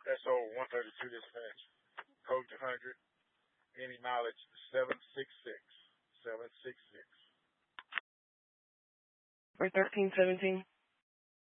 SO 132 dispatch. Code 100. Any knowledge 766. 766. For 1317.